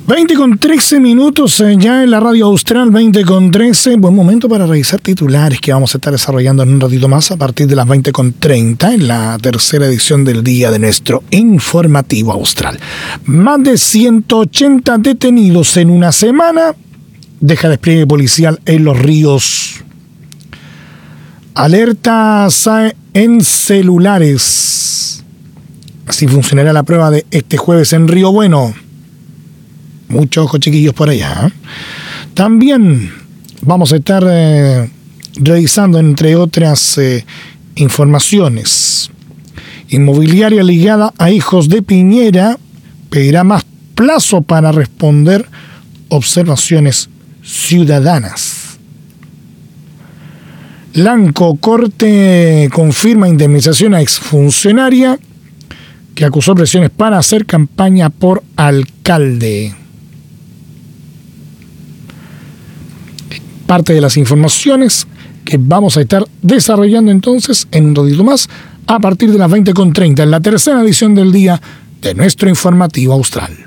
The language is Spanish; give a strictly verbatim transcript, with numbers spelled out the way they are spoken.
veinte con trece minutos ya en la radio austral, veinte con trece. Buen momento para revisar titulares que vamos a estar desarrollando en un ratito más a partir de las veinte con treinta en la tercera edición del día de nuestro informativo austral. Más de ciento ochenta detenidos en una semana. Deja despliegue policial en Los Ríos. Alerta S A E en celulares. Así funcionará la prueba de este jueves en Río Bueno. Mucho ojo, chiquillos, por allá. También vamos a estar eh, revisando, entre otras eh, informaciones. Inmobiliaria ligada a Hijos de Piñera pedirá más plazo para responder observaciones ciudadanas. Lanco Corte confirma indemnización a exfuncionaria que acusó presiones para hacer campaña por alcalde. Parte de las informaciones que vamos a estar desarrollando entonces en un ratito más a partir de las veinte con treinta en la tercera edición del día de nuestro informativo austral.